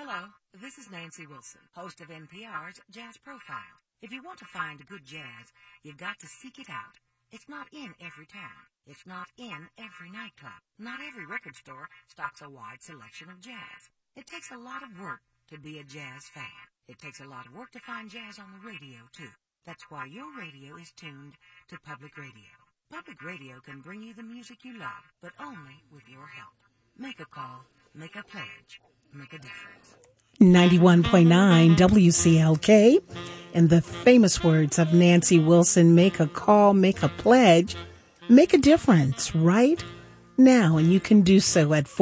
Hello, this is Nancy Wilson, host of NPR's Jazz Profile. If you want to find good jazz, you've got to seek it out. It's not in every town. It's not in every nightclub. Not every record store stocks a wide selection of jazz. It takes a lot of work to be a jazz fan. It takes a lot of work to find jazz on the radio, too. That's why your radio is tuned to public radio. Public radio can bring you the music you love, but only with your help. Make a call, make a pledge, make a difference. 91.9 WCLK. In the famous words of Nancy Wilson, make a call, make a pledge, make a difference right now. And you can do so at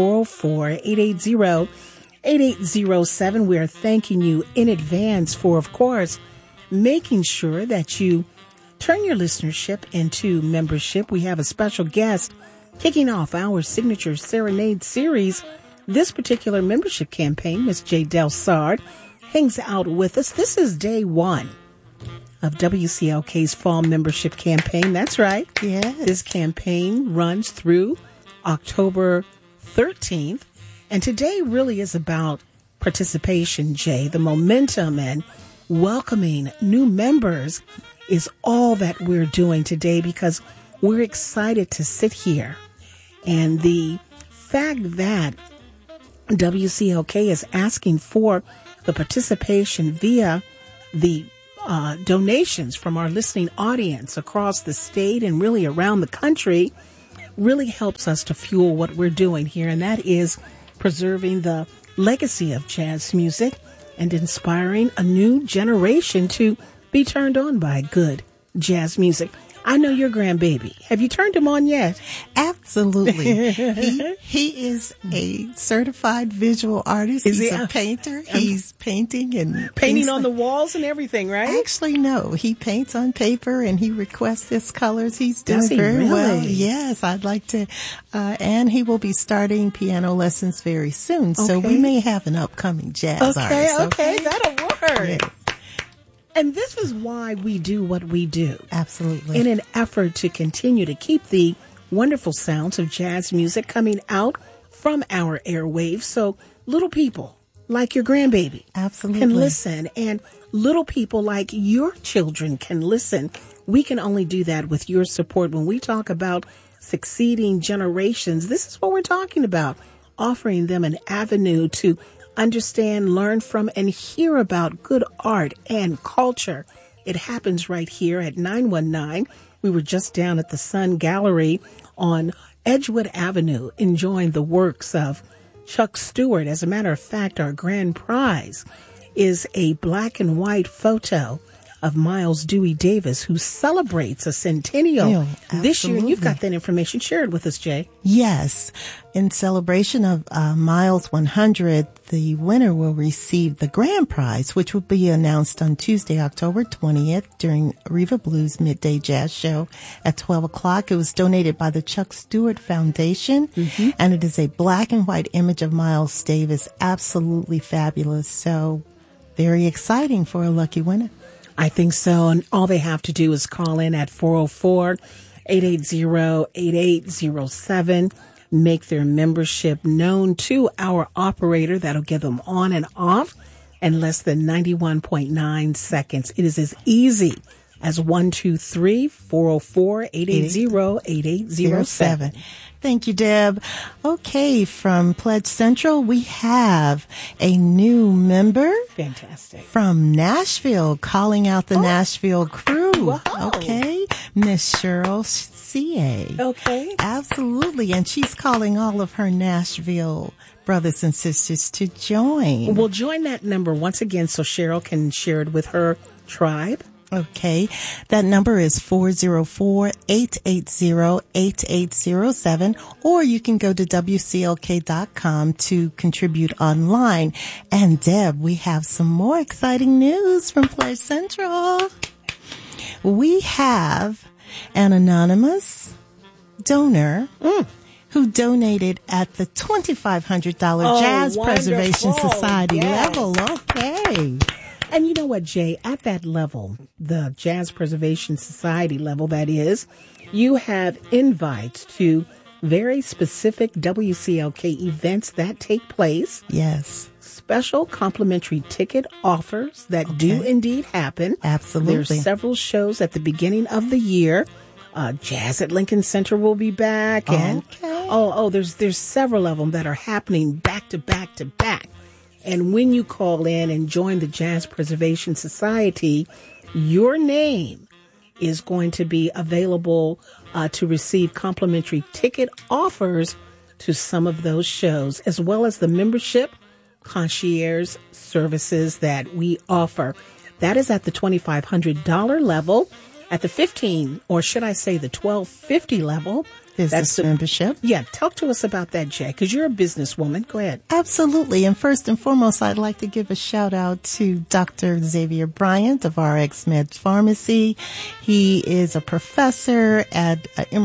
404-880-8807. We are thanking you in advance for, of course, making sure that you turn your listenership into membership. We have a special guest kicking off our signature Serenade series. This particular membership campaign, Miss J. Delsard, hangs out with us. This is day one of WCLK's fall membership campaign. That's right. Yes. This campaign runs through October 13th. And today really is about participation, Jay. The momentum and welcoming new members is all that we're doing today because we're excited to sit here. And the fact that WCLK is asking for the participation via the donations from our listening audience across the state and really around the country really helps us to fuel what we're doing here, and that is preserving the legacy of jazz music and inspiring a new generation to be turned on by good jazz music. I know your grandbaby. Have you turned him on yet? Absolutely. He is a certified visual artist. He's a painter. He's painting and painting on the walls and everything, right? Actually, no. He paints on paper and he requests his colors. He's doing very really? well. Yes, I'd like to. And he will be starting piano lessons very soon. So we may have an upcoming jazz artist. Okay, that'll work. Yes. And this is why we do what we do. Absolutely. In an effort to continue to keep the wonderful sounds of jazz music coming out from our airwaves so little people like your grandbaby can listen, and little people like your children can listen. We can only do that with your support. When we talk about succeeding generations, this is what we're talking about, offering them an avenue to understand, learn from, and hear about good art and culture. It happens right here at 919. We were just down at the Sun Gallery on Edgewood Avenue enjoying the works of Chuck Stewart. As a matter of fact, our grand prize is a black and white photo of Miles Dewey Davis, who celebrates a centennial this year. And you've got that information. Share it with us, Jay. Yes. In celebration of Miles 100, the winner will receive the grand prize, which will be announced on Tuesday, October 20th during Riva Blues Midday Jazz Show at 12 o'clock. It was donated by the Chuck Stewart Foundation, and it is a black and white image of Miles Davis. Absolutely fabulous. So very exciting for a lucky winner. I think so. And all they have to do is call in at 404-880-8807, make their membership known to our operator. That'll get them on and off in less than 91.9 seconds. It is as easy as 123-404-880-8807. Thank you, Deb. Okay, from Pledge Central, we have a new member. Fantastic. From Nashville, calling out the Nashville crew. Wow. Okay, Miss Cheryl C.A. Okay. Absolutely, and she's calling all of her Nashville brothers and sisters to join. We'll join that number once again so Cheryl can share it with her tribe. Okay, that number is 404-880-8807, or you can go to WCLK.com to contribute online. And Deb, we have some more exciting news from Pledge Central. We have an anonymous donor who donated at the $2,500 Jazz Preservation Society level. Okay. And you know what, Jay, at that level, the Jazz Preservation Society level, that is, you have invites to very specific WCLK events that take place. Yes. special complimentary ticket offers that do indeed happen. Absolutely. There's several shows at the beginning of the year. Jazz at Lincoln Center will be back. And there's several of them that are happening back to back to back. And when you call in and join the Jazz Preservation Society, your name is going to be available to receive complimentary ticket offers to some of those shows, as well as the membership concierge services that we offer. That is at the $2,500 level. At the $15, or should I say the $1,250 level. Business membership. Yeah, talk to us about that, Jay, because you're a businesswoman. Go ahead. Absolutely. And first and foremost, I'd like to give a shout out to Dr. Xavier Bryant of RX Med Pharmacy. He is a professor at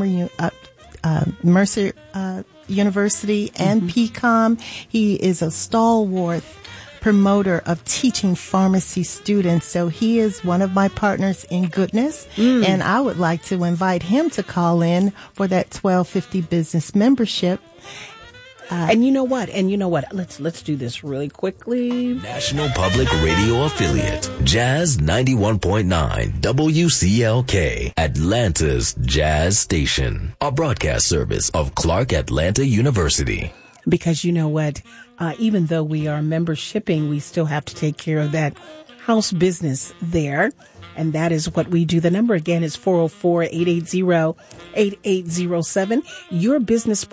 Mercer University and PCOM. He is a stalwart promoter of teaching pharmacy students. So he is one of my partners in goodness. And I would like to invite him to call in for that $1,250 business membership. And you know what? Let's do this really quickly. National Public Radio affiliate, Jazz 91.9 WCLK, Atlanta's Jazz Station, a broadcast service of Clark Atlanta University. Because you know what? Even though we are membershipping, we still have to take care of that house business there. And that is what we do. The number again is 404-880-8807. Your business